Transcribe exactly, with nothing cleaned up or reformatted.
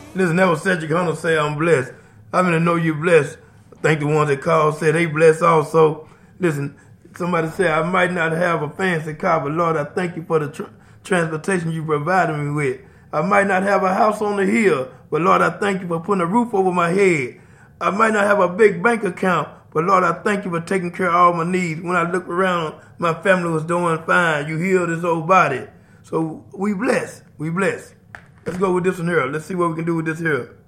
Listen, that was Cedric Hunter say I'm blessed. I'm going to know you're blessed. I think the ones that called said they blessed also. Listen, somebody said I might not have a fancy car, but Lord, I thank you for the tr- transportation you provided me with. I might not have a house on the hill, but Lord, I thank you for putting a roof over my head. I might not have a big bank account, but Lord, I thank you for taking care of all my needs. When I look around, my family was doing fine. You healed this old body. So we blessed. We blessed. Let's go with this one here. Let's see what we can do with this here.